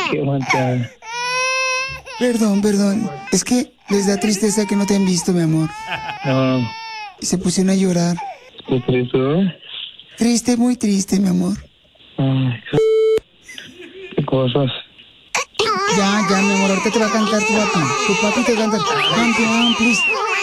Qué manchada. Perdón. Es que les da tristeza que no te han visto, mi amor. No. Y se pusieron a llorar. ¿Qué triste, ¿eh? Triste, muy triste, mi amor. Ay, qué cosas. Ya, mi amor, ahorita te va a cantar tu papi. Tu papi te va a cantar. Campeón, please.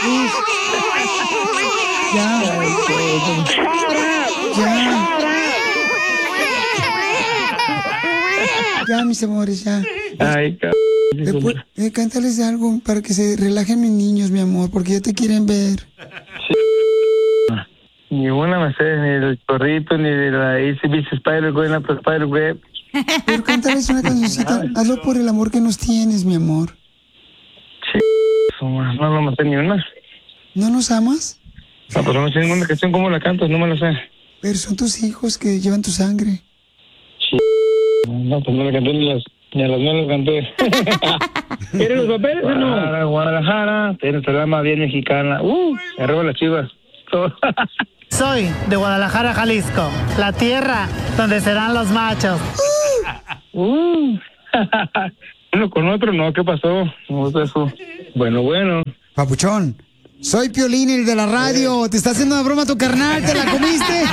Ya, mis amores, ya. Ay, Cántales algo para que se relajen mis niños, mi amor, porque ya te quieren ver. Sí. Ni una me sé, ni del Chorrito, ni de la ACDC Spider-Web, la Spider-Web. Pero cántales una cancioncita. Hazlo por el amor que nos tienes, mi amor. Sí, no me sé ni una. ¿No nos amas? No, pues no sé ninguna canción. ¿Cómo la cantas? No me la sé. Pero son tus hijos que llevan tu sangre. Sí. No, pues no la canté ni a las no las canté. ¿Quieres los papeles o no? Guadalajara, tienes el alma bien mexicana. Arriba las Chivas. Soy de Guadalajara, Jalisco, la tierra donde serán los machos. Uno con otro, no, ¿qué pasó? No es eso. Bueno. Papuchón, soy Piolín, el de la radio. Te está haciendo una broma tu carnal, ¿te la comiste?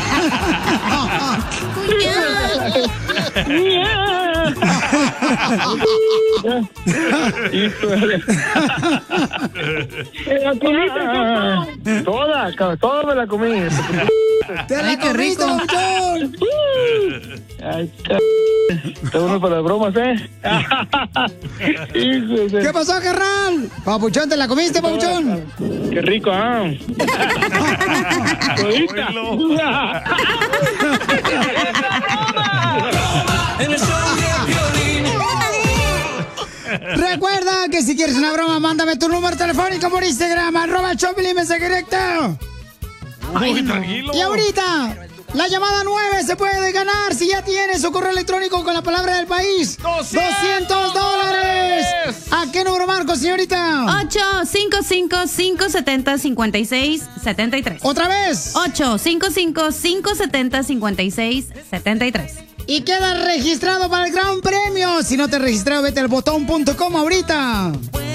Toda me la comí. ¡Te la comiste, Papuchón! Ay, está uno para las bromas, ¿eh? ¿Qué pasó, carnal? Papuchón, ¿te la comiste, Papuchón? Qué rico, ¿ah? Recuerda que si quieres una broma, mándame tu número telefónico por Instagram, @Choplin, mensaje directo. Uy, tranquilo. Y ahorita, la llamada 9 se puede ganar si ya tienes su correo electrónico con la palabra del país. $200. ¿A qué número marco, señorita? 855-570-5673. ¿Otra vez? 855-570-5673. Y queda registrado para el gran premio. Si no te has registrado, vete al botón.com ahorita.